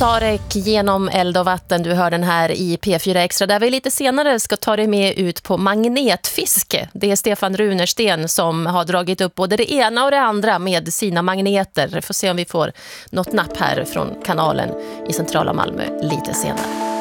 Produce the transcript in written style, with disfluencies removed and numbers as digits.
Sarek genom eld och vatten. Du hör den här i P4 Extra där vi lite senare ska ta dig med ut på magnetfiske. Det är Stefan Runersten som har dragit upp både det ena och det andra med sina magneter. Får se om vi får något napp här från kanalen i centrala Malmö lite senare.